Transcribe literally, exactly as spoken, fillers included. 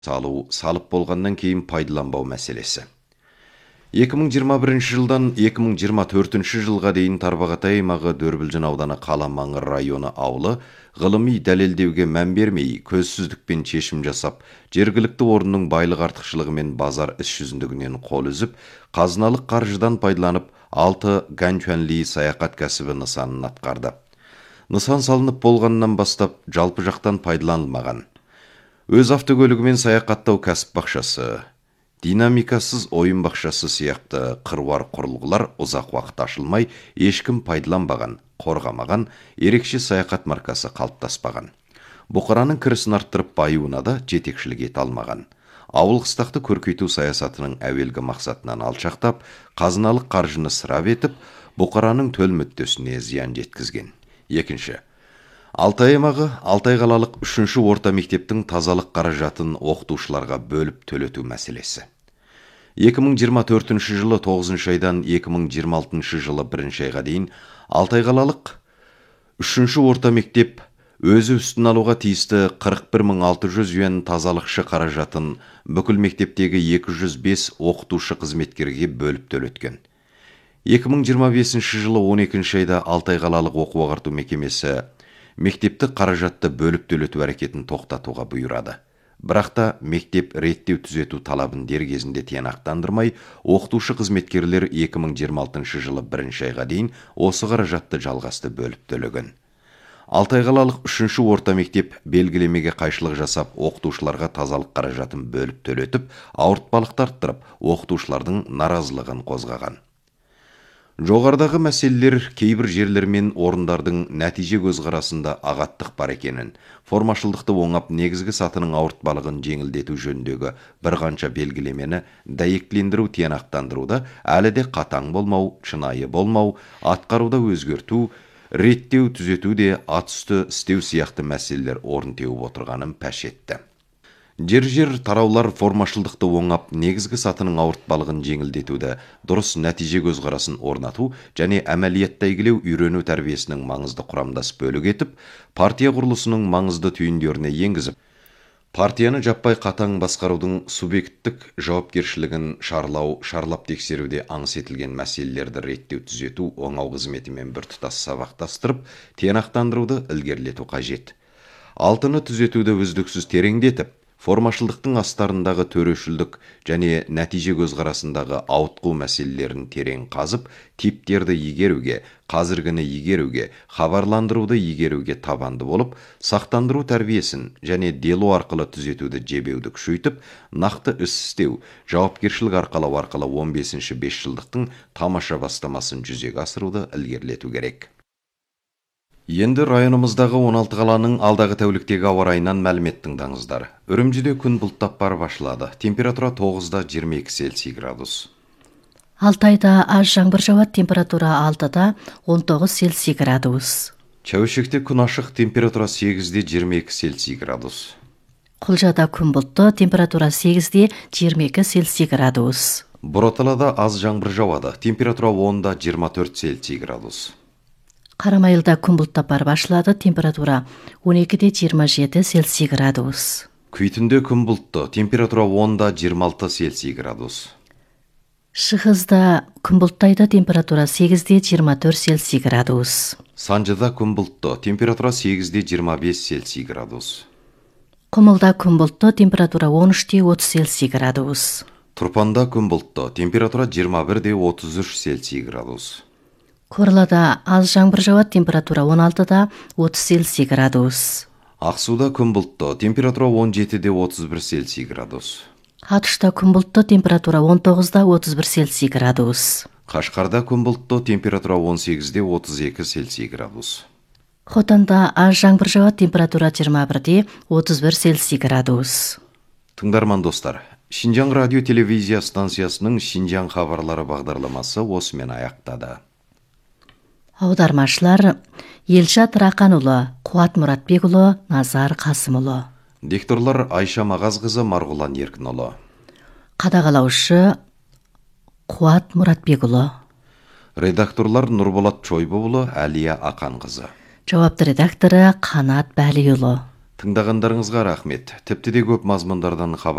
салу салып болғаннан кейін пайдаланбау мәселесі. екі мың жиырма бірінші жылдан екі мың жиырма төртінші жылға дейін Тарбағатай аймағы Дөрбілжін ауданы Қаламаңыр районы ауылы ғылыми дәлелдеуге мән бермей, көзсіздікпен шешім жасап, жергілікті орынның байлық артықшылығы мен базар іс жүзіндігінен қол үзіп, қазыналық қаржыдан пайдаланып, алты Ганчуанли саяхат кәсібі нысанын атқарды. Нысан салынып болғаннан бастап, жалпы жақтан пайдаланылмаған. Өз автокөлігімен саяхаттау кәсіп бақшасы, динамикасыз ойын бақшасы сияқты қыруар құрылғылар ұзақ уақыт ашылмай, ешкім пайдаланбаған, қорғамаған, ерекше саяхат маркасы қалыптаспаған. Бұқараның кірісін арттырып байуына да жетекшілік ете алмаған. Ауыл қыстақты көркейту саясатының әуелгі мақсатынан алшақтап, қазыналық қаржыны ысырап етіп, бұқараның төл мүддесіне зиян жеткізген. Екінші, Алтай аймағы Алтай қалалық үшінші орта мектептің тазалық қаражатын оқытушыларға бөліп төлету мәселесі. екі мың жиырма төртінші жылы тоғызыншы айдан екі мың жиырма алтыншы жылы бірінші айға дейін Алтай қалалық үшінші орта мектеп өзі үстін алуға тиісті қырық бір мың алты жүз юан тазалықшы қаражатын бүкіл мектептегі екі жүз бес оқытушы қызметкерге бөліп төлеткен. екі мың жиырма бесінші жылы он екінші айда Алтай қалалық оқу-ағарту мекемесі мектепті қаражатты бөліп төлету әрекетін тоқтатуға бұйырады. Бірақ та мектеп реттеу түзету талабын дер кезінде тиянақтандырмай, оқытушы қызметкерлер екі мың жиырма алтыншы жылы бірінші айға дейін осы қаражатты жалғасты бөліп төлеген. Алтай қалалық үшінші орта мектеп белгілемеге қайшылық жасап, оқытушыларға тазалық қаражатын бөліп төлетіп, ауыртпалықты арттырып, оқытушылардың наразылығын қозғаған. Жоғарыдағы мәселелер кейбір жерлер мен орындардың нәтиже көзқарасында ағаттық бар екенін, формашылдықты оңап негізгі сатының ауыртпалығын жеңілдету жөніндегі бір қанша белгілемені дәйектілендіру тиянақтандыруда әлі де қатаң болмау, шынайы болмау, атқаруда өзгерту, реттеу түзету де ат үсті істеу сияқты мәселелер орын теуіп отырғанын паш етті. Жер-жер тараулар формашылдықты оңап, негізгі сатының ауыртпалығын жеңілдетуді, дұрыс нәтиже көзқарасын орнату және әмәлиятта игілеу үйрену тәрбиесінің маңызды құрамдас бөлік етіп, партия құрылысының маңызды түйіндеріне енгізіп, партияны жаппай қатаң басқарудың субъекттік жауапкершілігін шарлау, шарлап тексеруде аңыс етілген мәселелерді реттеу түзету оңау қызметімен біртұтас сабақтастырып, тиянақтандыруды ілгерілету қажет. Алтыны түзетуді үздіксіз тереңдетіп, формашылдықтың астарындағы төрешілдік және нәтиже көзқарасындағы ауытқу мәселелерін терең қазып, типтерді игеруге, қазіргіні игеруге, хабарландыруды игеруге табанды болып, сақтандыру тәрбиесін және делу арқылы түзетуді жебеуді күшейтіп, нақты іс істеу, жауапкершілік арқалау арқылы он бесінші бесжылдықтың тамаша бастамасын жүзеге асыруды ілгерілету керек. Енді районымыздағы он алты қаланың алдағы тәуліктегі ауа райынан мәлімет тыңдаңыздар. Үрімжіде күн бұлттап барып ашылады. Температура тоғызда жиырма екі Цельсий градус. Алтайда аз жаңбыр жауады, температура алтыда он тоғыз Цельсий градус. Чәушекте күн ашық, температура сегізде жиырма екі Цельсий градус. Құлжада күн бұлтты, температура сегізде жиырма екі Цельсий градус. Бұраталада аз жаңбыр жауады, температура онда жиырма төрт Цельсий градус. Қарамайылда күн бұлттап барып ашылады, температура он екіде жиырма жеті Цельсий градус. Күйтінде күн бұлтты, температура онда жиырма алты Цельсий градус. Шығызда күн бұлттайды, температура сегізде жиырма төрт Цельсий градус. Санжыда күн бұлтты, температура сегізде жиырма бес Цельсий градус. Құмылда күн бұлтты, температура он үште отыз Цельсий градус. Тұрпанда күн бұлтты, температура жиырма бірде отыз үш Цельсий градус. Корлада аз жаңбыр жауады, температура он алтыда отыз Цельсий градус. Ақсуда күн бұлтты, температура он жетіде отыз бір Цельсий градус. Қатышта күн бұлтты, температура он тоғызда отыз бір Цельсий градус. Қашқарда күн бұлтты, температура он сегізде отыз екі Цельсий градус. Хотанда аз жаңбыр жауады, температура жиырма бірде отыз бір Цельсий градус. Тыңдарман достар, Шинжаң радио телевизия станциясының Шинжаң хабарлары бағдарламасы осымен аяқтады. Аудармашылар Елшат Рақанұлы, Қуат Мұратбекұлы, Назар Қасымұлы. Дикторлар Айша Мағазқызы, Марғұлан Еркінұлы. Қадағалаушы Қуат Мұратбекұлы. Редакторлар Нұрболат Чойбұлы, Әлия Ақанқызы. Жауапты редакторы Қанат Бәлиұлы. Тыңдағандарыңызға рахмет. Тіпті де көп мазмұндардан хабар